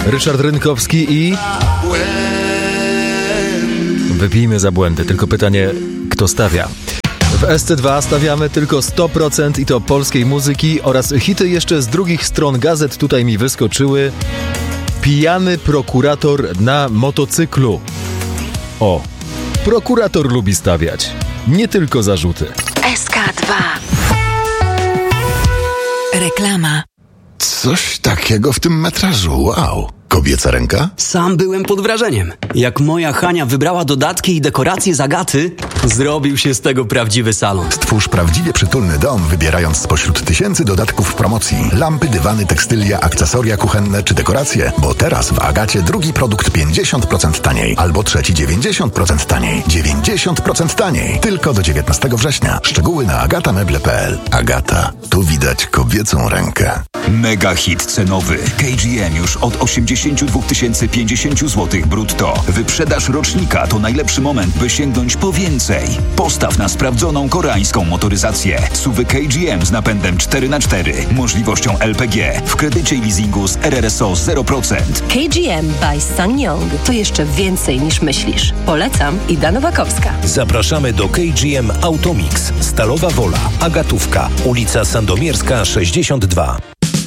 Ryszard Rynkowski i... Wypijmy za błędy, tylko pytanie, kto stawia? W SC2 stawiamy tylko 100% i to polskiej muzyki oraz hity jeszcze z drugich stron gazet tutaj mi wyskoczyły. Pijany prokurator na motocyklu. O, prokurator lubi stawiać, nie tylko zarzuty. SK2. Reklama. Coś takiego w tym metrażu, wow. Kobieca ręka? Sam byłem pod wrażeniem. Jak moja Hania wybrała dodatki i dekoracje z Agaty, zrobił się z tego prawdziwy salon. Stwórz prawdziwie przytulny dom, wybierając spośród tysięcy dodatków w promocji. Lampy, dywany, tekstylia, akcesoria kuchenne czy dekoracje. Bo teraz w Agacie drugi produkt 50% taniej, albo trzeci 90% taniej. 90% taniej. Tylko do 19 września. Szczegóły na agatameble.pl. Agata. Tu widać kobiecą rękę. Mega hit cenowy. KGM już od 82 050 zł brutto. Wyprzedaż rocznika to najlepszy moment, by sięgnąć po więcej. Postaw na sprawdzoną koreańską motoryzację. SUV-y KGM z napędem 4x4, możliwością LPG, w kredycie i leasingu z RRSO 0%. KGM by SsangYong to jeszcze więcej niż myślisz. Polecam, Ida Nowakowska. Zapraszamy do KGM Automix, Stalowa Wola, Agatówka, ulica Sandomierska 62.